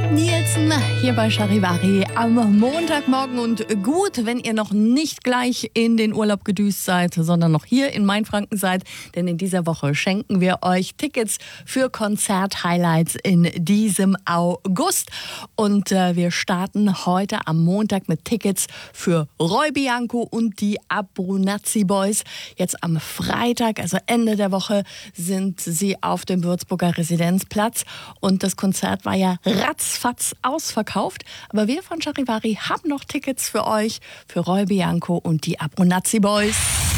Nielsen hier bei Charivari am Montagmorgen und gut, wenn ihr noch nicht gleich in den Urlaub gedüst seid, sondern noch hier in Mainfranken seid, denn in dieser Woche schenken wir euch Tickets für Konzert-Highlights in diesem August und wir starten heute am Montag mit Tickets für Roy Bianco und die Abruzzese Boys. Jetzt am Freitag, also Ende der Woche, sind sie auf dem Würzburger Residenzplatz und das Konzert war ja ratzfatz ausverkauft. Aber wir von Charivari haben noch Tickets für euch, für Roy Bianco und die Abruzzese Boys.